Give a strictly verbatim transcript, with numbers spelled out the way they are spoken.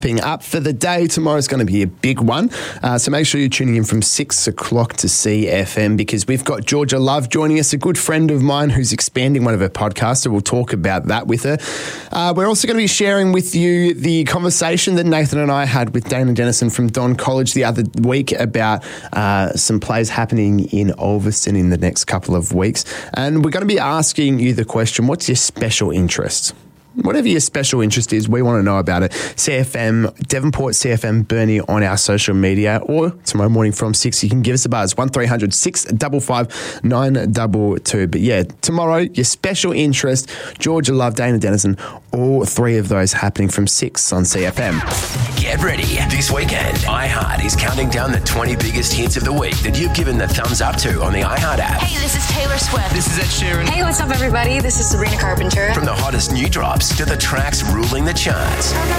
up for the day. Tomorrow's going to be a big one. Uh, so make sure you're tuning in from six o'clock to C F M because we've got Georgia Love joining us, a good friend of mine who's expanding one of her podcasts. So we'll talk about that with her. Uh, we're also going to be sharing with you the conversation that Nathan and I had with Dana Dennison from Don College the other week about uh, some plays happening in Ulverstone in the next couple of weeks. And we're going to be asking you the question, what's your special interest? Whatever your special interest is, we want to know about it. C F M, Devonport C F M Bernie on our social media, or tomorrow morning from six, you can give us a buzz, one three hundred six five five nine two two. But yeah, tomorrow, your special interest, Georgia Love, Dana Dennison, all three of those happening from six on C F M. Get ready. This weekend, iHeart is counting down the twenty biggest hits of the week that you've given the thumbs up to on the iHeart app. Hey, this is Taylor Swift. This is Ed Sheeran. Hey, what's up, everybody? This is Sabrina Carpenter. From the hottest new drops to the tracks ruling the charts.